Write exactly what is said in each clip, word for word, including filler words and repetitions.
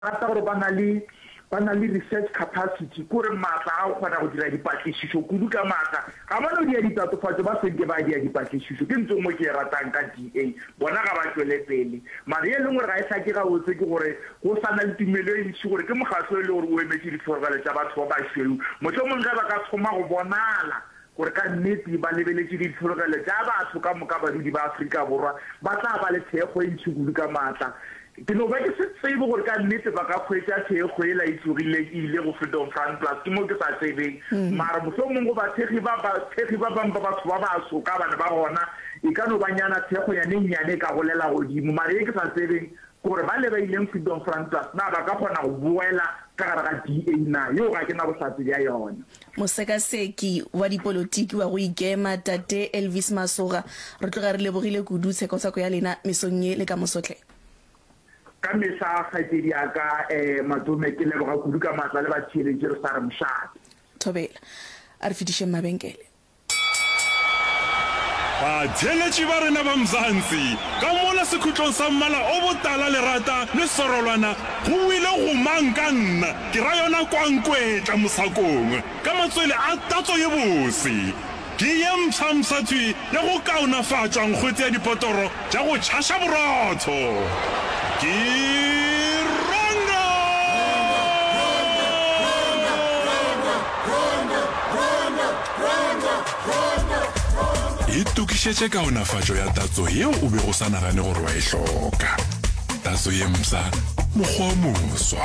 rata gore ba na le ba na le research capacity gore matla a kgona go dira dipatlisiso kudu ka matla ga bana di ditatofatso ba sente ba di dipatlisiso ke ntse mo ke ratang ka D A bona ga ba tswele pele mare e leng gore ga e sa ke ga o tse ke gore go sana le tumelo e ntse gore ke mogaso le gore o emetse diforgale tsa batho ba ba shweu motho mongwe ga ba ka thoma go bonala gore ka nnete ba lebeletse diforgale tsa batho ka moka ba di ba Afrika borwa ba tla ba le thego e ntse kudu ka matla ke no ba ke se tsebe gore ka nnete ba ka khwetsa thego e la itsogile ile go Freedom Front Plus ke mo ke sa tsebeng mara mo mongwe ba thegi ba ba thegi ba ba ba ba ba so ka bana ba gona e ka no banyana thego ya nenyane ka go lela godimo mara e ke sa tsebeng gore ba le ba ileng Freedom Front Plus na ba ka kgona go buela ka gara ga D A na yo ga ke na botlhatsi ya yona mosekaseki wa dipolotiki wa go ikema Tate Elvis Masoga re tloga re lebogile kudu tshekosako ya lena mesonye le ka mosotle ka mesa ga tedi aka eh matume ke le ga kudu ka matla le ba tshile jero sa re mshata thobela a re fitishe mabenkele ba tšheletši ba rena ba Mzansi ka mola sekhutlong sa mmala o botala lerata le sorolwana go ile go manka nna ke ra yona kwankwetla mosakong ka matswele a tatso ye bose ke ye mpšhamšatšwi ya go kaonafatša nkgwetse ya dipotoro tša go tšhaša borotho ke Ronga e tukišetše kaonafatšo ya tatso yeo o be go sa nagane gore wa e hloka tatso ye msa mokgwa o moswa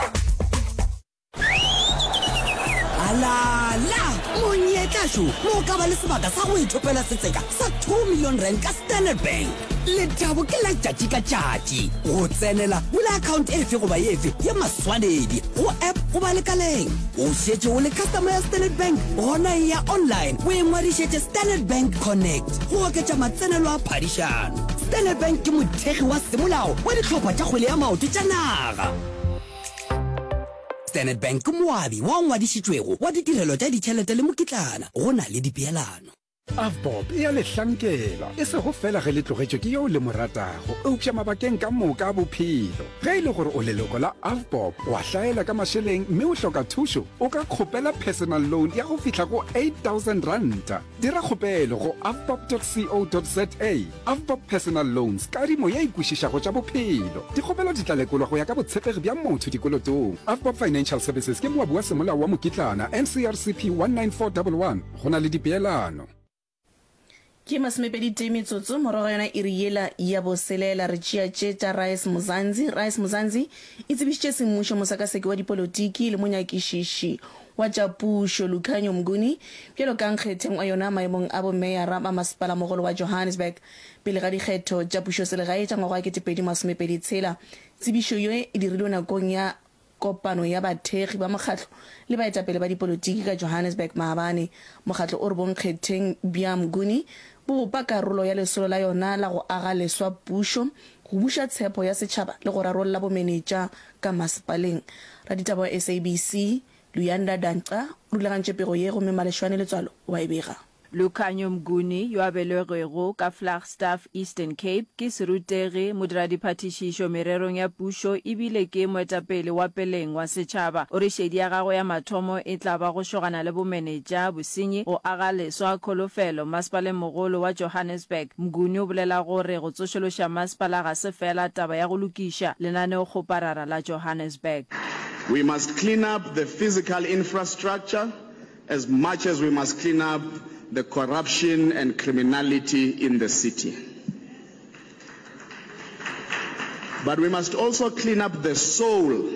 alala monyetlasho mo ka ba le sebaka sa go ithopela setseka sa two million rand ka Standard Bank le tabo ke la tšatši ka tšatši go tsenela bula account efe goba efe ya maswanedi go app goba lekaleng o šetše o le customer ya Standard Bank gona ya online o engwadišetše Standard Bank Connect go oketša matsenelo a phadišano Standard Bank ke mothegi wa semolao wa ditlhopha tša kgwele ya maoto tša naga Standard Bank ke moabi wa ngwadišitšwego wa ditirelo tša ditšhelete le mokitlana go na le dipeelano Avbob e a le hlankela e se go fela ge le tlogetšwe ke yo le moratago eupša mabakeng ka moka a bophelo ge e le gore o leloko la Avbob wa hlaela ka mašeleng mme o hloka thušo o ka kgopela personal loan ya go fihla go eight thousand ranta dira kgopelo go avbob dot co dot za Avbob personal loans kadimo ya ikwešišago tša bophelo dikgopelo di tla lekolwa go ya ka botshepegi bja motho dikolotong Avbob Financial Services ke moabi wa semolao wa mokitlana N C R C P one nine four one one go na le dipeelano ke masomepedi metsotso morogo yona e riela ya boselela re tšea tše tša Rice Mzansi Rice Mzansi e tsebišitše semmušo mosakaseki wa dipolotiki le monyakišiši wa tša pušo Lukhanyo Mnguni bjalo ka nkgetheng wa yona maemong a bomeyara ba masepala mogolo wa Johannesburg pele ga dikgetho tša pušo selegae tša ngwaga wa ketepedi masomepedi tshela tsebišo yo e dirilwe nakong ya kopano ya bathegi ba mokgatlo le baetapele ba dipolotiki ka Johannesburg maabane mokgatlo o re bonkgetheng bja Mnguni bo bopa karolo ya lesolo la yona la go aga leswa pušo go buša tshepo ya setšhaba le go rarolla bomenetša ka masepaleng raditaba wa S A B C Luyanda Danca o rulagantše pego ye go memalešwane letswalo wa e bega Lukhanyo Mnguni yo a belegwego ka Flagstaff Eastern Cape ke serutegi moderadiphatišišo mererong ya pušo ebile ke moetapele wa peleng wa setšhaba o re šedi ya gagwe ya mathomo e tla ba go šogana le bomenetša bosenyi go aga leswa kholofelo masepaleng mogolo wa Johannesburg Mnguni o bolela gore go tsošološa masepala ga se fela taba ya go lokiša lenaneo kgoparara la Johannesburg. We must clean up the physical infrastructure as much as we must clean up the corruption and criminality in the city. But we must also clean up the soul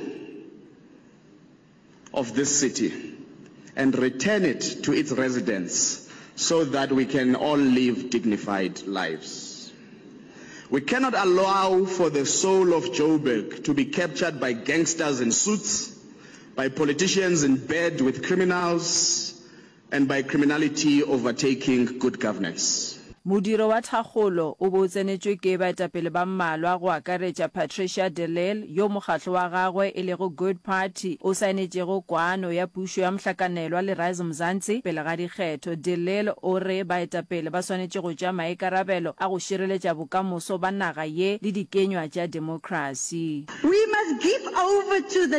of this city and return it to its residents so that we can all live dignified lives. We cannot allow for the soul of Joburg to be captured by gangsters in suits, by politicians in bed with criminals, and by criminality overtaking good governance. modiro wa thakgolo o bo tsenetswe ke baetapele ba mmalwa go akaretša Patricia de Lille yo mokgatlo wa gagwe e lego Good Party o saenetšego kwano ya pušo ya mohlakanelwa le Rise Mzansi pele ga dikgetho. De Lille o re baetapele ba swanetše go tšea maikarabelo a go šireletša bokamoso ba naga ye le dikenywa tša democracy. We must give over to the